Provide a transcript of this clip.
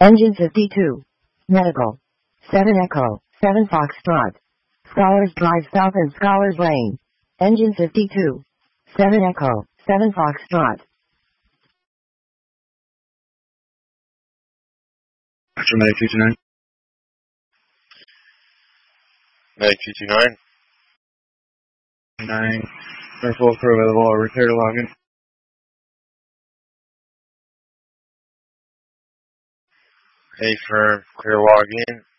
Engine 52. Medical. 7 Echo, 7 Foxtrot. Scholars Drive South and Scholars Lane. Engine 52. 7 Echo, 7 Foxtrot. After Medic 229. Medic 229. 9. Full crew available. Repair to login. A firm, clear login.